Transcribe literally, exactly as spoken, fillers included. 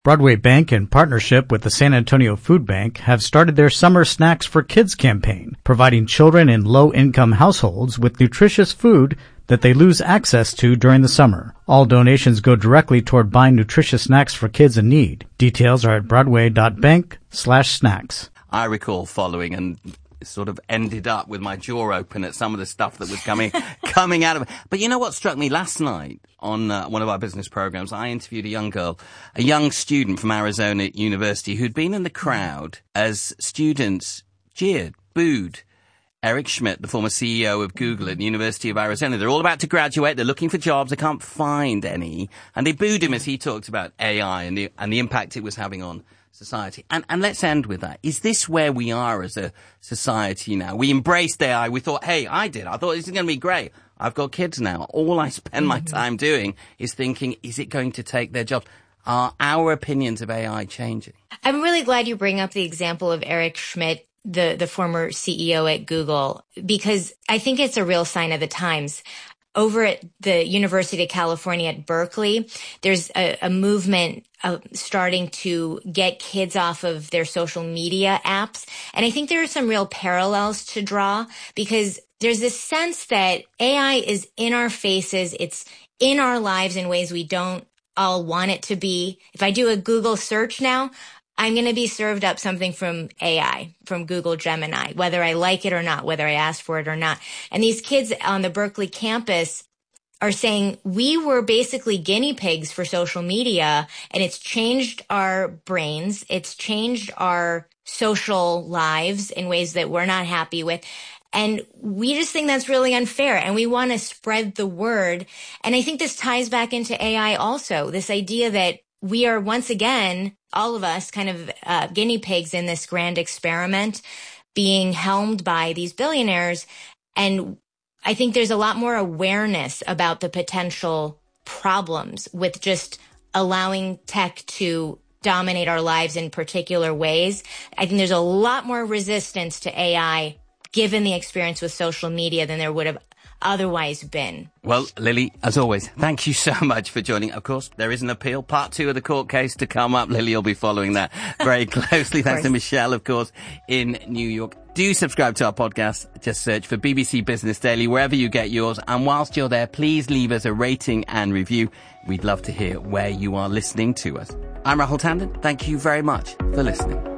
Broadway Bank, in partnership with the San Antonio Food Bank, have started their Summer Snacks for Kids campaign, providing children in low-income households with nutritious food that they lose access to during the summer. All donations go directly toward buying nutritious snacks for kids in need. Details are at broadway.bank slash snacks. I recall following and sort of ended up with my jaw open at some of the stuff that was coming coming out of it. But you know what struck me last night on uh, one of our business programs? I interviewed a young girl, a young student from Arizona University who'd been in the crowd as students jeered, booed Eric Schmidt, the former C E O of Google at the University of Arizona. They're all about to graduate. They're looking for jobs. They can't find any. And they booed him as he talked about A I and the, and the impact it was having on society. And, and let's end with that. Is this where we are as a society now? We embraced A I. We thought, hey, I did. I thought this is going to be great. I've got kids now. All I spend my time doing is thinking, is it going to take their jobs? Are our opinions of A I changing? I'm really glad you bring up the example of Eric Schmidt, the, the former C E O at Google, because I think it's a real sign of the times. Over at the University of California at Berkeley, there's a, a movement of starting to get kids off of their social media apps. And I think there are some real parallels to draw, because there's this sense that A I is in our faces. It's in our lives in ways we don't all want it to be. If I do a Google search now, I'm going to be served up something from A I, from Google Gemini, whether I like it or not, whether I ask for it or not. And these kids on the Berkeley campus are saying we were basically guinea pigs for social media, and it's changed our brains. It's changed our social lives in ways that we're not happy with. And we just think that's really unfair, and we want to spread the word. And I think this ties back into A I also, this idea that we are once again, all of us, kind of uh, guinea pigs in this grand experiment being helmed by these billionaires. And I think there's a lot more awareness about the potential problems with just allowing tech to dominate our lives in particular ways. I think there's a lot more resistance to A I given the experience with social media than there would have otherwise been. Well, Lily, as always, thank you so much for joining. Of course, there is an appeal, part two of the court case to come up. Lily will be following that very closely. Thanks to Michelle, of course, in New York. Do subscribe to our podcast. Just search for B B C Business Daily wherever you get yours. And whilst you're there, please leave us a rating and review. We'd love to hear where you are listening to us. I'm Rahul Tandon. Thank you very much for listening.